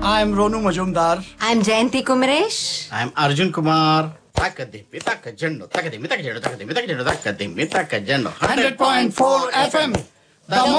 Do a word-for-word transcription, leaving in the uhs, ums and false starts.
I'm Ronu Majumdar. I'm Jayanti Kumaresh. I'm Arjun Kumar. Takadimi takajendo, takadimi takajendo, takadimi takajendo, takadimi takajendo. one hundred point four F M. The